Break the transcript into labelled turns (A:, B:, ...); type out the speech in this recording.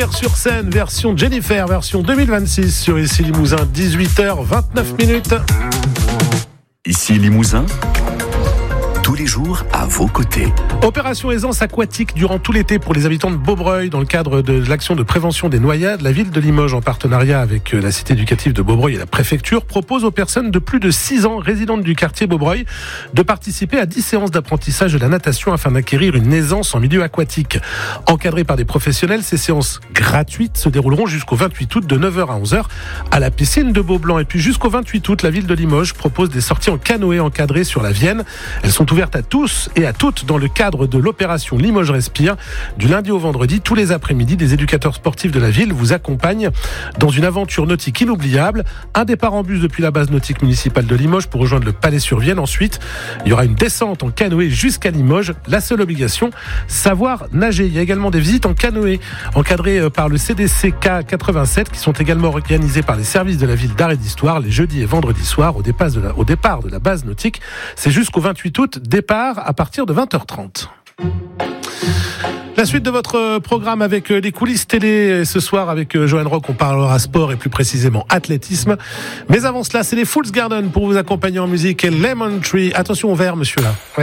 A: Rire-sur-Seine, version Jennifer, version 2026 sur Ici Limousin, 18h29.
B: Ici Limousin, tous les jours à vos côtés.
A: Opération aisance aquatique durant tout l'été pour les habitants de Beaubreuil. Dans le cadre de l'action de prévention des noyades, la ville de Limoges, en partenariat avec la cité éducative de Beaubreuil et la préfecture, propose aux personnes de plus de 6 ans résidentes du quartier Beaubreuil de participer à 10 séances d'apprentissage de la natation afin d'acquérir une aisance en milieu aquatique. Encadrées par des professionnels, ces séances gratuites se dérouleront jusqu'au 28 août de 9h à 11h à la piscine de Beaublanc. Et puis jusqu'au 28 août, la ville de Limoges propose des sorties en canoë encadrées sur la Vienne. Elles sont ouvertes à tous et à toutes dans le cadre de l'opération Limoges Respire. Du lundi au vendredi, tous les après-midi, des éducateurs sportifs de la ville vous accompagnent dans une aventure nautique inoubliable. Un départ en bus depuis la base nautique municipale de Limoges pour rejoindre le Palais-sur-Vienne. Ensuite, il y aura une descente en canoë jusqu'à Limoges. La seule obligation, savoir nager. Il y a également des visites en canoë encadrées par le CDCK 87 qui sont également organisées par les services de la ville d'art et d'histoire les jeudis et vendredis soirs au départ de la base nautique. C'est jusqu'au 28 août. Départ à partir de 20h30. La suite de votre programme avec les coulisses télé. Ce soir avec Johan Rock, on parlera sport et plus précisément athlétisme. Mais avant cela, c'est les Fools Garden pour vous accompagner en musique et Lemon Tree. Attention au verre, monsieur là. Ouais.